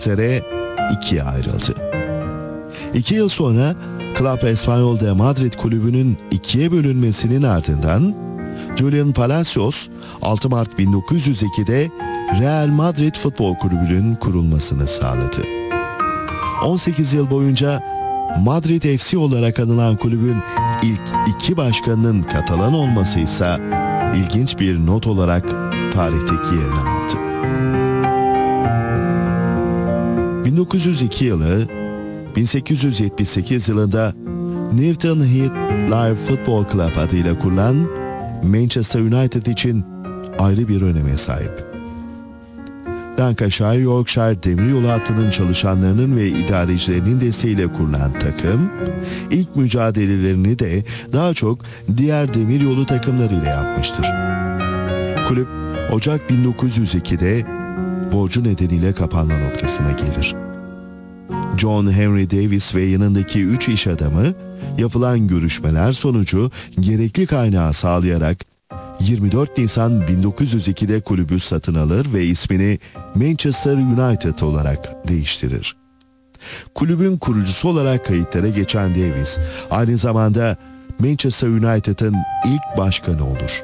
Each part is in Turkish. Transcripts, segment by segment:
üzere ikiye ayrıldı. 2 yıl sonra Club Espanyol de Madrid kulübünün ikiye bölünmesinin ardından Julian Palacios 6 Mart 1902'de Real Madrid Futbol Kulübü'nün kurulmasını sağladı. 18 yıl boyunca Madrid FC olarak anılan kulübün ilk 2 başkanının Katalan olması ise ilginç bir not olarak tarihteki yerini aldı. 1902 yılı 1878 yılında Newton Heath Live Football Club adıyla kurulan Manchester United için ayrı bir öneme sahip. Lancashire Yorkshire Demiryolu hattının çalışanlarının ve idarecilerinin desteğiyle kurulan takım, ilk mücadelelerini de daha çok diğer demiryolu takımlarıyla yapmıştır. Kulüp, Ocak 1902'de borcu nedeniyle kapanma noktasına gelir. John Henry Davis ve yanındaki 3 iş adamı, yapılan görüşmeler sonucu gerekli kaynağı sağlayarak 24 Nisan 1902'de kulübü satın alır ve ismini Manchester United olarak değiştirir. Kulübün kurucusu olarak kayıtlara geçen Davis, aynı zamanda Manchester United'ın ilk başkanı olur.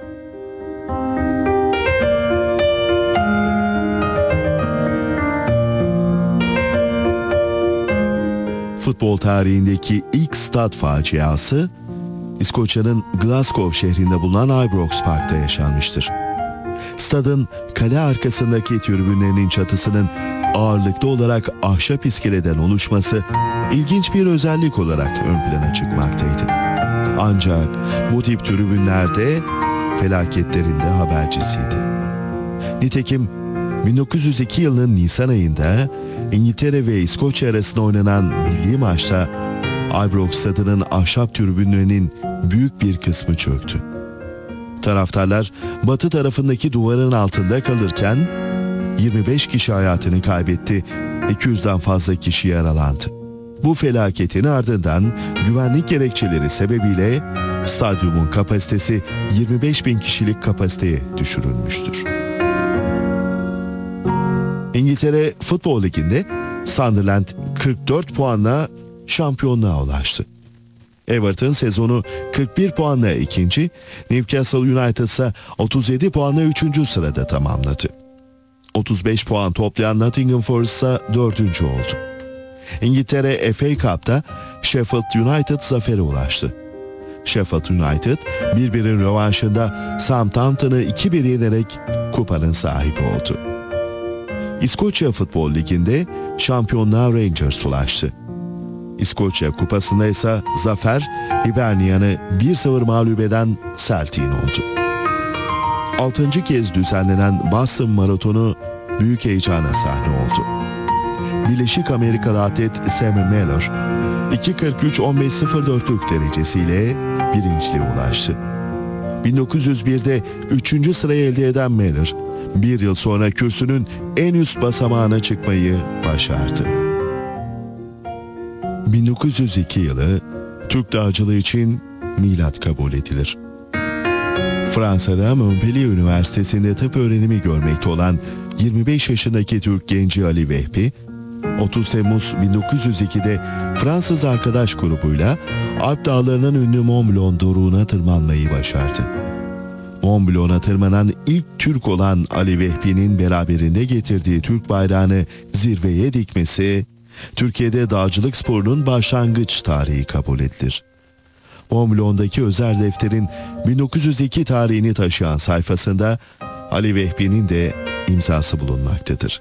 Futbol tarihindeki ilk stat faciası, İskoçya'nın Glasgow şehrinde bulunan Ibrox Park'ta yaşanmıştır. Stadın kale arkasındaki tribünlerinin çatısının ağırlıklı olarak ahşap iskeleden oluşması ilginç bir özellik olarak ön plana çıkmaktaydı. Ancak bu tip tribünlerde felaketlerin de habercisiydi. Nitekim 1902 yılının Nisan ayında İngiltere ve İskoçya arasında oynanan milli maçta Ibrox stadının ahşap tribünlerinin büyük bir kısmı çöktü. Taraftarlar batı tarafındaki duvarın altında kalırken 25 kişi hayatını kaybetti, 200'den fazla kişi yaralandı. Bu felaketin ardından güvenlik gerekçeleri sebebiyle stadyumun kapasitesi 25.000 kişilik kapasiteye düşürülmüştür. İngiltere Futbol Ligi'nde Sunderland 44 puanla şampiyonluğa ulaştı. Everton sezonu 41 puanla ikinci, Newcastle United ise 37 puanla 3. sırada tamamladı. 35 puan toplayan Nottingham Forest ise 4. oldu. İngiltere FA Cup'ta Sheffield United zafere ulaştı. Sheffield United birbirinin rövanşında Southampton'ı 2-1 yenerek kupanın sahibi oldu. İskoçya Futbol Ligi'nde şampiyonluğa Rangers ulaştı. İskoçya Kupası'nda ise zafer Hibernian'ı 1-0 mağlup eden Celtic'in oldu. 6. kez düzenlenen Boston Maratonu büyük heyecana sahne oldu. Birleşik Amerikalı atlet Sam Miller 2.43-15.04'lük derecesiyle birinciliğe ulaştı. 1901'de 3. sırayı elde eden Miller, bir yıl sonra kürsünün en üst basamağına çıkmayı başardı. 1902 yılı Türk dağcılığı için milat kabul edilir. Fransa'da Montpellier Üniversitesi'nde tıp öğrenimi görmekte olan 25 yaşındaki Türk genci Ali Vehbi, 30 Temmuz 1902'de Fransız arkadaş grubuyla Alp dağlarının ünlü Mont Blanc doruğuna tırmanmayı başardı. Mont Blanc'a tırmanan ilk Türk olan Ali Vehbi'nin beraberinde getirdiği Türk bayrağını zirveye dikmesi, Türkiye'de dağcılık sporunun başlangıç tarihi kabul edilir. Mont Blanc'daki özel defterin 1902 tarihini taşıyan sayfasında Ali Vehbi'nin de imzası bulunmaktadır.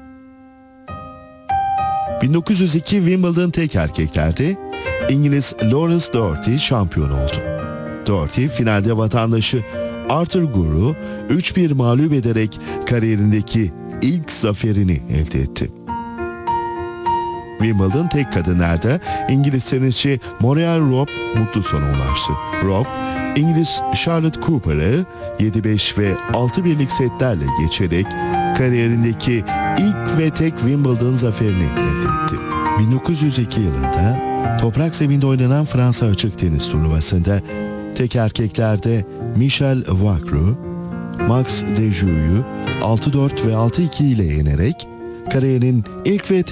1902 Wimbledon tek erkeklerde İngiliz Lawrence Doherty şampiyon oldu. Doherty finalde vatandaşı Arthur Gore'u 3-1 mağlup ederek kariyerindeki ilk zaferini elde etti. Wimbledon tek kadınlarda İngiliz tenisçi Muriel Robb mutlu sona ulaştı. Robb, İngiliz Charlotte Cooper'ı 7-5 ve 6-1'lik setlerle geçerek kariyerindeki ilk ve tek Wimbledon zaferini elde etti. 1902 yılında toprak zeminde oynanan Fransa açık tenis turnuvasında tek erkeklerde Michel Vacru, Max Dejou'yu 6-4 ve 6-2 ile yenerek kariyerinin ilk ve